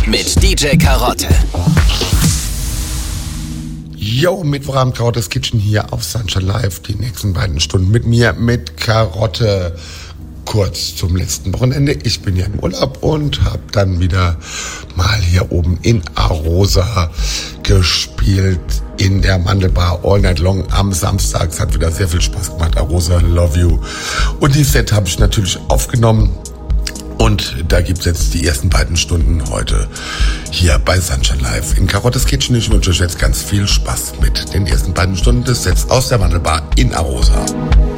mit DJ Karotte. Yo, Mittwochabend Karottes Kitchen hier auf Sunshine Live. Die nächsten beiden Stunden mit mir, mit Karotte. Kurz zum letzten Wochenende. Ich bin ja im Urlaub und habe dann wieder mal hier oben in Arosa gespielt. In der Mandelbar All Night Long am Samstag. Es hat wieder sehr viel Spaß gemacht. Arosa, love you. Und die Set habe ich natürlich aufgenommen. Und da gibt's jetzt die ersten beiden Stunden heute hier bei Sunshine Live in Karottes Kitchen. Ich wünsche euch jetzt ganz viel Spaß mit den ersten beiden Stunden des Sets aus der Mandelbar in Arosa.